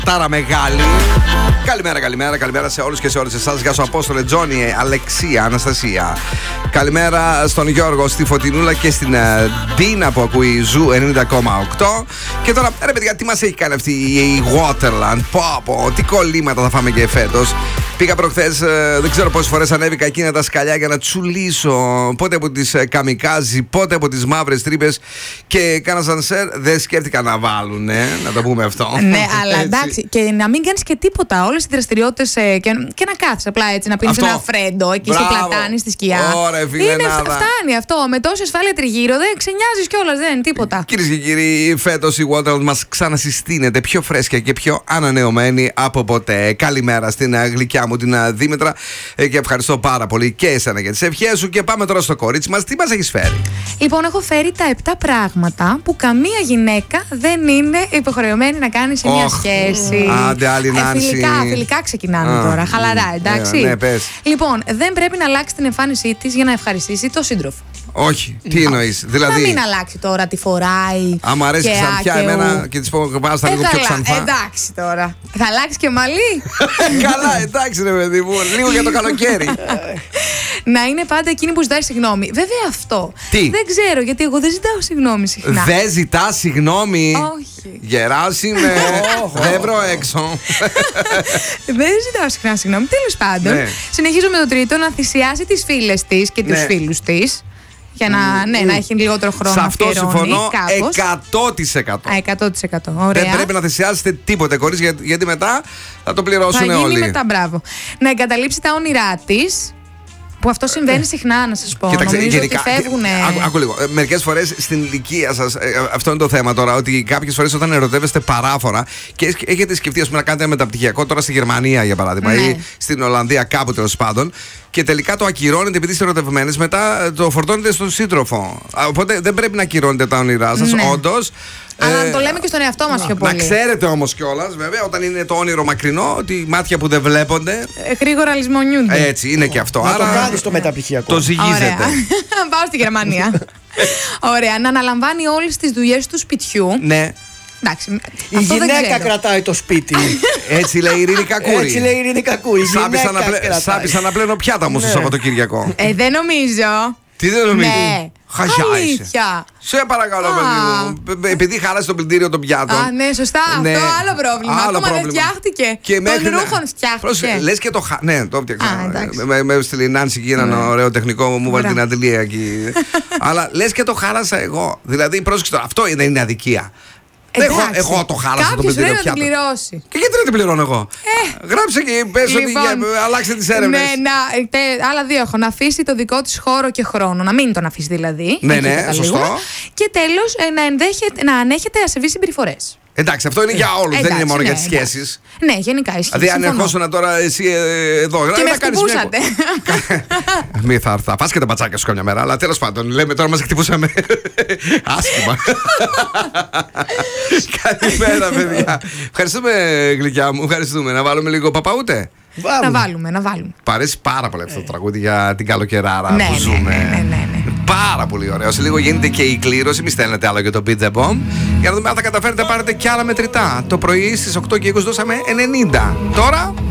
Τάρα μεγάλη. Καλημέρα σε όλους και σε όλες εσάς. Γεια σου Απόστολε, Τζόνι, Αλεξία, Αναστασία. Καλημέρα στον Γιώργο, στη Φωτεινούλα και στην Ντίνα που ακούει Ζου 90,8. Και τώρα, ρε παιδιά, τι μας έχει κάνει αυτή η Waterland. Πω, τι κολλήματα θα φάμε και φέτος. Πήγα προχθές, δεν ξέρω πόσες φορές ανέβηκα εκείνα τα σκαλιά για να τσουλήσω. Πότε από τις καμικάζι, πότε από τις μαύρες τρύπες. Και κάνα σανσέρ, δεν σκέφτηκα να βάλουν, να το πούμε αυτό. Ναι, αλλά εντάξει, και να μην κάνεις και τίποτα. Όλες οι δραστηριότητες και να κάθεις απλά έτσι, να πίνεις ένα φρέντο εκεί στο πλατάνι, στη σκιά. Ωραία, φίλε, φτάνει αυτό. Με τόση ασφάλεια τριγύρω δεν ξενιάζεις κιόλας, δεν είναι τίποτα. Κυρίες και κύριοι, φέτος η Waterland μας ξανασυστήνεται πιο φρέσκια και πιο ανανεωμένη από ποτέ. Καλημέρα στην γλυκιά μου την Δήμητρα και ευχαριστώ πάρα πολύ και εσένα για τις ευχές σου. Και πάμε τώρα στο κορίτσι μας. Τι μας έχεις φέρει? Λοιπόν, έχω φέρει τα 7 πράγματα που καμία γυναίκα δεν είναι υποχρεωμένη να κάνει σε μια σχέση. Άντε, άλλη Νάνση. Φιλικά ξεκινάμε τώρα. Χαλαρά, εντάξει. Ναι, πες. Λοιπόν, δεν πρέπει να αλλάξει την εμφάνισή της για να ευχαριστήσει το σύντροφο. Όχι, τι εννοείς? Δηλαδή. Να μην αλλάξει τώρα τι φοράει. Άμα αρέσει ξανθιά εμένα και της πω βάζω λίγο πιο ξανθά. Εντάξει τώρα. Θα αλλάξει και μαλλί. Καλά, εντάξει ρε παιδί μου, λίγο για το καλοκαίρι. Να είναι πάντα εκείνη που ζητάει συγγνώμη. Βέβαια αυτό. Τι? Δεν ξέρω, γιατί εγώ δεν ζητάω συγγνώμη συχνά. Δεν ζητάς συγγνώμη? Όχι. Γεράσιμε, δεν βρω έξω. Δεν ζητάω συχνά συγγνώμη. Τέλος πάντων, συνεχίζω με το τρίτο, να θυσιάσει τις φίλες της και τους φίλους της. Για να έχει λιγότερο χρόνο. Σε αυτό συμφωνώ κάπως. 100%. 100%. Ωραία. Δεν πρέπει να θυσιάσετε τίποτε κορίτσια, γιατί μετά θα το πληρώσουν όλοι. Θα γίνει μετά, μπράβο. Να εγκαταλείψει τα όνειρά της. Που αυτό συμβαίνει συχνά, να σας πω. Κοίταξε, νομίζω γενικά, ότι φεύγουνε. Άκου λίγο. Μερικές φορές στην ηλικία σας, αυτό είναι το θέμα τώρα, ότι κάποιες φορές όταν ερωτεύεστε παράφορα και έχετε σκεφτεί, ας πούμε, να κάνετε ένα μεταπτυχιακό τώρα στη Γερμανία, για παράδειγμα, ή στην Ολλανδία, κάπου τέλος πάντων, και τελικά το ακυρώνετε επειδή είστε ερωτευμένες, μετά το φορτώνετε στον σύντροφο. Οπότε δεν πρέπει να ακυρώνετε τα όνειρά σας, όντως. Αλλά να το λέμε και στον εαυτό μας πιο πολύ. Να ξέρετε όμως κιόλας, βέβαια, όταν είναι το όνειρο μακρινό, ότι μάτια που δεν βλέπονται. Γρήγορα λησμονιούνται. Έτσι, είναι και αυτό. Να το κάνεις το μεταπτυχιακό. Το ζυγίζετε. Πάω στη Γερμανία. Ωραία. Να αναλαμβάνει όλες τις δουλειές του σπιτιού. Ναι. Εντάξει, η γυναίκα κρατάει το σπίτι. Έτσι λέει η Ειρήνη Κακούρη. Έτσι λέει η Ειρήνη Κακούρη. Σάπισα να πλένω πιάτα μου στο Σαββατοκύριακο. Δεν νομίζω. Τι δεν νομίζεις? Ναι. Αλήθεια. Σε παρακαλώ, παιδί μου. Επειδή χάλασε το πλυντήριο των πιάτων. Α, ναι, σωστά. Ναι. Αυτό άλλο πρόβλημα. Ακόμα δεν φτιάχτηκε. Των ρούχων φτιάχτηκε. Λες και το ναι, το φτιάξα. Με έστειλε η Νάνση εκεί έναν ωραίο τεχνικό, μου βάλει την αντιλία εκεί. Αλλά λες και το χάλασα εγώ. Δηλαδή, πρόσεξε τώρα, αυτό δεν είναι αδικία. Εγώ το χάλασα το πλυντήριο πιάτων. Κάποιος πρέπει να την πληρώσει. Και γιατί δεν την πληρώνω εγώ? Γράψε και πες ότι αλλάξτε τις έρευνες. Ναι, άλλα δύο έχω. Να αφήσει το δικό της χώρο και χρόνο. Να μην τον αφήσει δηλαδή. Ναι, σωστό. Και τέλος, να ανέχεται ασεβείς συμπεριφορές. Εντάξει, αυτό είναι για όλους, δεν είναι μόνο για τις σχέσεις. Ναι, γενικά ισχύει. Δηλαδή, αν ερχόσουν τώρα εσύ εδώ, και με χτυπούσατε. Μη θα φας και τα μπατσάκια σου καμιά μέρα, αλλά τέλος πάντων, λέμε τώρα μας χτυπούσαμε άσχημα. Καλημέρα, παιδιά. Ευχαριστούμε, γλυκιά μου, ευχαριστούμε. Να βάλουμε λίγο παπαούτε. Να βάλουμε. Παρ' αρέσει πάρα πολύ αυτό το τραγούδι για την καλοκαιράρα που ζούμε. Ναι. Πάρα πολύ ωραίο. Σε λίγο γίνεται και η κλήρωση. Μη στέλνετε άλλο για το Pizza Bomb. Για να δούμε αν θα καταφέρετε πάρετε κι άλλα μετρητά. Το πρωί στις 8:20 δώσαμε 90. Τώρα